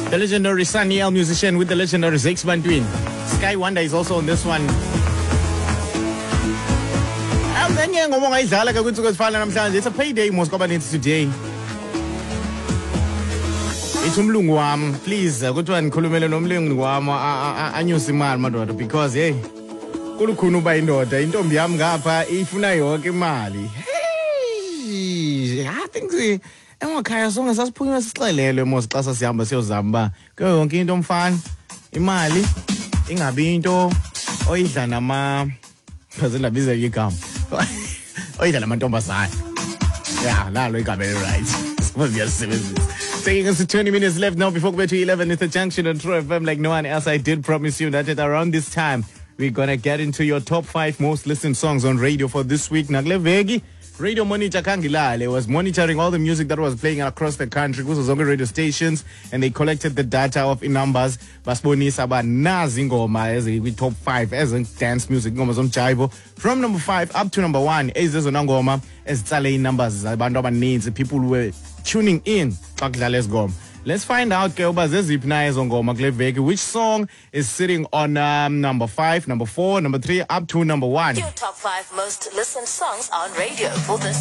The legendary Sunny L musician with the legendary Zakes Bantwin. Sky Wonder is also on this one. It's a payday most governments today. It's umlungu wam. Please, kuthiwa nikhulumele nomlungu wam anyuse imali madoda because hey, kulukhuna uba indoda intombi yam ngapha ifuna yonke imali. Hey, I think emakhaya sonke sasiphunywa sixelelwe mos xa sasihamba siyozama uba kuyo yonke into mfana imali ingabi into oyidla nama phazelabiza igama oyidla namantombazana. Yeah, nalo igama right. Taking us to 20 minutes left now before we get to 11 at the junction on True FM like no one else. I did promise you that at around this time we're gonna get into your top 5 most listened songs on radio for this week. Nakule veki Radio Monitor Kangilale was monitoring all the music that was playing across the country kuzo zonke radio stations, and they collected the data of numbers basibonisa aba nazi ingoma ezikwi top 5 as dance music ngoma zomjivo from number 5 up to number 1 ezizona ngoma ezitsale numbers zabantu abaninzi. People were tuning in xa kudlala ezingoma. Let's find out ke uba zeziphi na ezo ngoma kule veki. Which song is sitting on number 5, number 4, number 3 up to number 1? Your top 5 most listened songs on radio for this